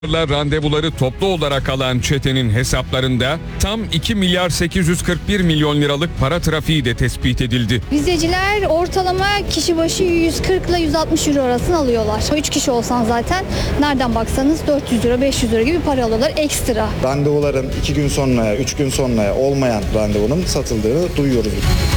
Randevuları toplu olarak alan çetenin hesaplarında tam 2 milyar 841 milyon liralık para trafiği de tespit edildi. Vizeciler ortalama kişi başı 140 ile 160 euro arasını alıyorlar. 3 kişi olsan zaten nereden baksanız 400 euro 500 euro gibi para alıyorlar ekstra. Randevuların 2 gün sonraya 3 gün sonraya olmayan randevunun satıldığını duyuyoruz.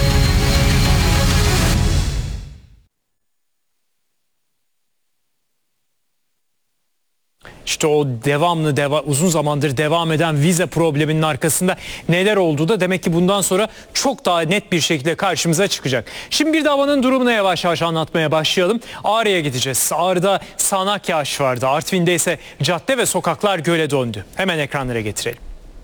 İşte o uzun zamandır devam eden vize probleminin arkasında neler olduğu da demek ki bundan sonra çok daha net bir şekilde karşımıza çıkacak. Şimdi bir de havanın durumunu yavaş yavaş anlatmaya başlayalım. Ağrı'ya gideceğiz. Ağrı'da sağanak yağış vardı. Artvin'de ise cadde ve sokaklar göle döndü. Hemen ekranlara getirelim.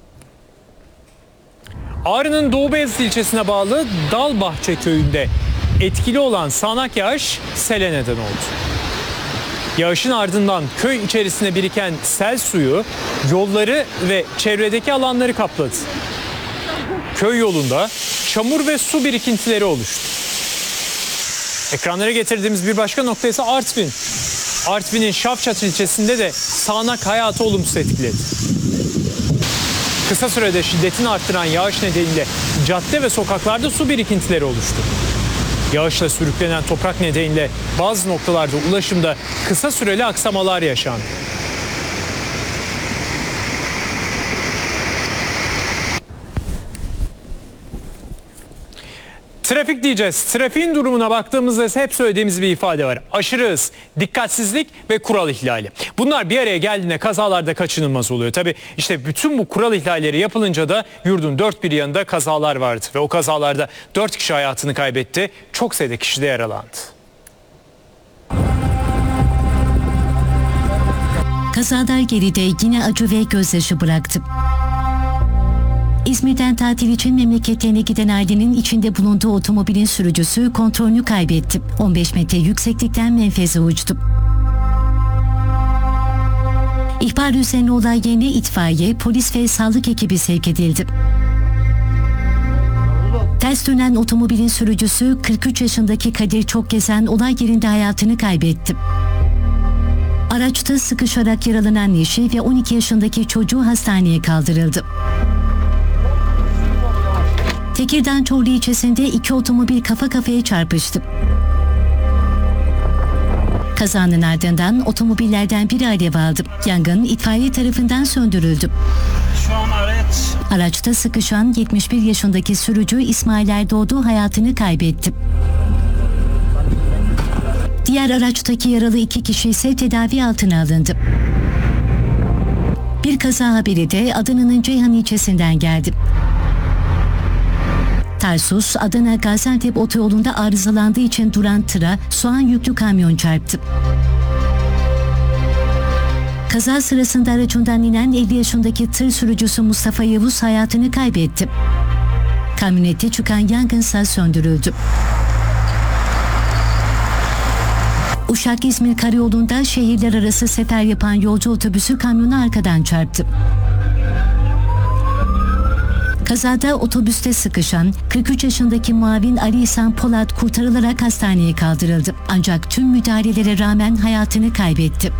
Ağrı'nın Doğu Beyazıt ilçesine bağlı Dalbahçe köyünde etkili olan sağanak yağış sele neden oldu. Yağışın ardından köy içerisine biriken sel suyu yolları ve çevredeki alanları kapladı. Köy yolunda çamur ve su birikintileri oluştu. Ekranlara getirdiğimiz bir başka nokta ise Artvin. Artvin'in Şavşat ilçesinde de sağanak hayatı olumsuz etkiledi. Kısa sürede şiddetini arttıran yağış nedeniyle cadde ve sokaklarda su birikintileri oluştu. Yağışla sürüklenen toprak nedeniyle bazı noktalarda ulaşımda kısa süreli aksamalar yaşandı. Trafik diyeceğiz. Trafiğin durumuna baktığımızda ise hep söylediğimiz bir ifade var. Aşırı hız, dikkatsizlik ve kural ihlali. Bunlar bir araya geldiğinde kazalarda kaçınılmaz oluyor. Tabii işte bütün bu kural ihlalleri yapılınca da yurdun dört bir yanında kazalar vardı. Ve o kazalarda 4 kişi hayatını kaybetti. Çok sayıda kişi de yaralandı. Kazalar geride yine acı ve gözyaşı bıraktı. İzmir'den tatil için memleketlerine giden ailenin içinde bulunduğu otomobilin sürücüsü kontrolünü kaybetti. 15 metre yükseklikten menfeze uçtu. İhbar üzerine olay yerine itfaiye, polis ve sağlık ekibi sevk edildi. Ters dönen otomobilin sürücüsü 43 yaşındaki Kadir Çokgezen olay yerinde hayatını kaybetti. Araçta sıkışarak yaralanan eşi ve 12 yaşındaki çocuğu hastaneye kaldırıldı. Tekirdağ Çorlu ilçesinde 2 otomobil kafa kafaya çarpıştı. Kazanın ardından otomobillerden biri alev aldı. Yangın itfaiye tarafından söndürüldü. Şu an Araçta sıkışan 71 yaşındaki sürücü İsmail Erdoğdu hayatını kaybetti. Diğer araçtaki yaralı 2 kişi ise tedavi altına alındı. Bir kaza haberi de Adana'nın Ceyhan ilçesinden geldi. Tarsus, Adana Gaziantep otoyolunda arızalandığı için duran tıra soğan yüklü kamyon çarptı. Kaza sırasında aracından inen 50 yaşındaki tır sürücüsü Mustafa Yavuz hayatını kaybetti. Kamyonette çıkan yangınsa söndürüldü. Uşak-İzmir karayolunda şehirler arası sefer yapan yolcu otobüsü kamyonu arkadan çarptı. Kazada otobüste sıkışan 43 yaşındaki muavin Ali İhsan Polat kurtarılarak hastaneye kaldırıldı. Ancak tüm müdahalelere rağmen hayatını kaybetti.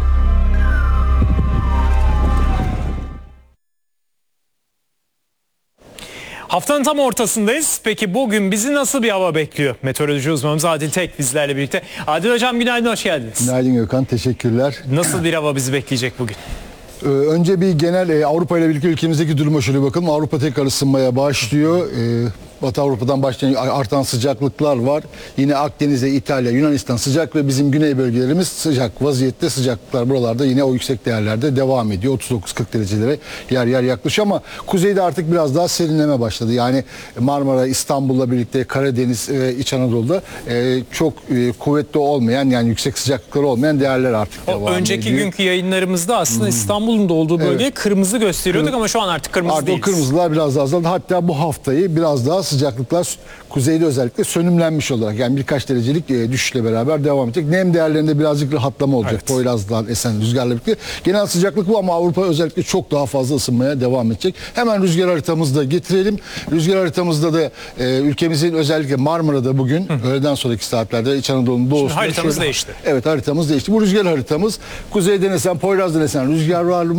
Haftanın tam ortasındayız. Peki bugün bizi nasıl bir hava bekliyor? Meteoroloji uzmanımız Adil Tek bizlerle birlikte. Adil Hocam günaydın, hoş geldiniz. Günaydın Gökhan, teşekkürler. Nasıl bir hava bizi bekleyecek bugün? Önce bir genel Avrupa ile birlikte ülkemizdeki duruma şöyle bakalım. Avrupa tekrar ısınmaya başlıyor. Batı Avrupa'dan başlayan artan sıcaklıklar var. Yine Akdeniz'e, İtalya, Yunanistan sıcak ve bizim güney bölgelerimiz sıcak vaziyette. Sıcaklıklar buralarda yine o yüksek değerlerde devam ediyor. 39-40 derecelere yer yer yaklaşıyor ama kuzeyde artık biraz daha serinleme başladı. Yani Marmara, İstanbul'la birlikte Karadeniz, İç Anadolu'da çok kuvvetli olmayan, yani yüksek sıcaklıkları olmayan değerler artık devam ediyor. Önceki günkü yayınlarımızda aslında İstanbul'un da olduğu bölgeye kırmızı gösteriyorduk ama şu an artık kırmızı değiliz. O kırmızılar biraz daha azaldı. Hatta bu haftayı biraz daha sıcaklıklar kuzeyde özellikle sönümlenmiş olarak, yani birkaç derecelik düşüşle beraber devam edecek. Nem değerlerinde birazcık rahatlama olacak. Evet. Poyraz'dan esen rüzgarla birlikte. Genel sıcaklık bu ama Avrupa özellikle çok daha fazla ısınmaya devam edecek. Hemen rüzgar haritamızı da getirelim. Rüzgar haritamızda da ülkemizin özellikle Marmara'da bugün öğleden sonraki saatlerde İç Anadolu'nun doğusunda. haritamız değişti. Evet, haritamız değişti. Bu rüzgar haritamız kuzeyden esen, Poyraz'dan esen rüzgar var.